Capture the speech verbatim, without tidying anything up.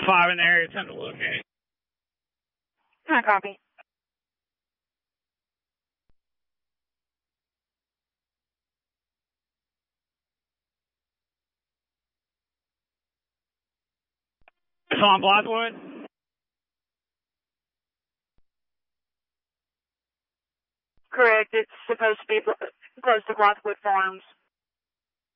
five in the area, time to locate. I copy. It's on Blackwood. Correct. It's supposed to be close to Blackwood Farms.